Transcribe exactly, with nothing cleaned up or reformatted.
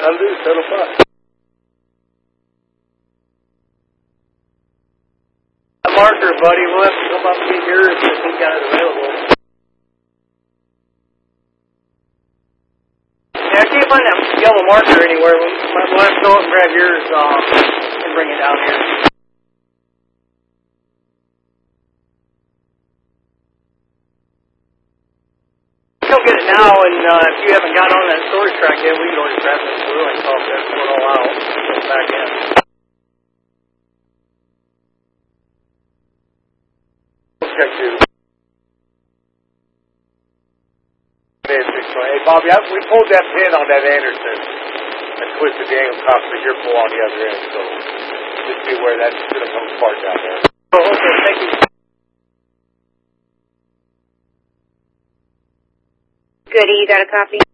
That'll do, settle five. A marker, buddy. We'll have to come up and get yours if he got it available. Yeah, I can't find that yellow marker anywhere. We'll, we'll have to go up and grab yours um, and bring it down here. Go get it now, and uh, if you haven't got on that storage track yet, we can go just grab some glue and talk that one all out and put it back in. Check two. Hey, Bobby, I, we pulled that pin on that Anderson and twisted the angle copper, but you're full on the other end, so just be aware that's going to come apart down there. Oh, okay, thank you. Goody, you got a copy?